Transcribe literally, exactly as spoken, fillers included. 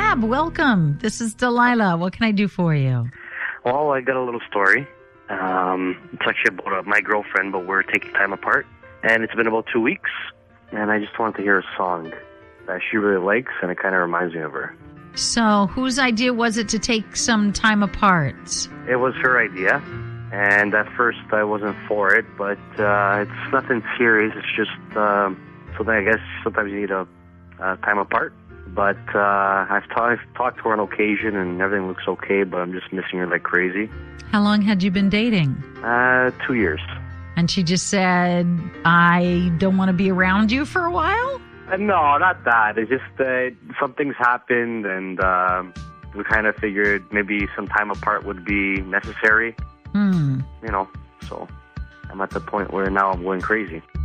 Gab, welcome. This is Delilah. What can I do for you? Well, I got a little story. Um, it's actually about uh, my girlfriend, but we're taking time apart. And it's been about two weeks, and I just wanted to hear a song that she really likes, and it kind of reminds me of her. So whose idea was it to take some time apart? It was her idea, and at first I wasn't for it, but uh, it's nothing serious. It's just uh, something I guess sometimes you need a uh, time apart. But uh, I've, ta- I've talked to her on occasion, and everything looks okay, but I'm just missing her like crazy. How long had you been dating? Uh, two years. And she just said, I don't want to be around you for a while? Uh, no, not that. It's just uh, some things happened, and uh, we kind of figured maybe some time apart would be necessary. Hmm. You know, so I'm at the point where now I'm going crazy.